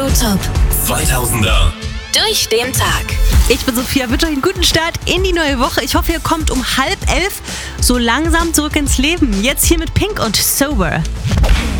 Top 2000er. durch den Tag. Ich bin Sophia, wünsche euch einen guten Start in die neue Woche. Ich hoffe, ihr kommt um 10:30 so langsam zurück ins Leben. Jetzt hier mit Pink und Sober.